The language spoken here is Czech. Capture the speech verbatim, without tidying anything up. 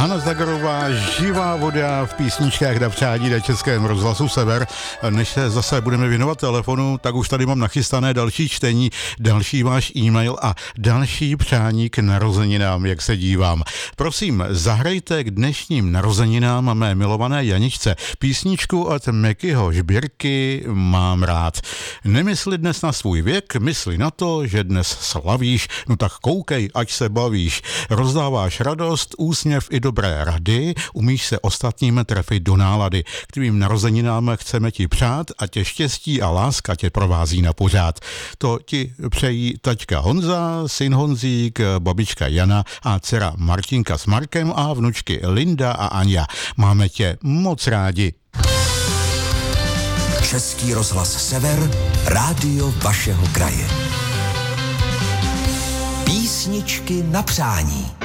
Hana Zagorová, živá voda v písničkách na přání na Českém rozhlasu Sever. Než se zase budeme věnovat telefonu, tak už tady mám nachystané další čtení, další váš e-mail a další přání k narozeninám, jak se dívám. Prosím, zahrajte k dnešním narozeninám mé milované Janičce písničku od Mekyho Žbírky Mám rád. Nemysli dnes na svůj věk, mysli na to, že dnes slavíš, no tak koukej, ať se bavíš. Rozdáváš radost, úsměv i dobré rady, umíš se ostatním trefit do nálady. K tvým narozeninám chceme ti přát a tě štěstí a láska tě provází na pořád. To ti přejí taťka Honza, syn Honzík, babička Jana a dcera Martinka s Markem a vnučky Linda a Anja. Máme tě moc rádi. Český rozhlas Sever, rádio vašeho kraje. Písničky na přání.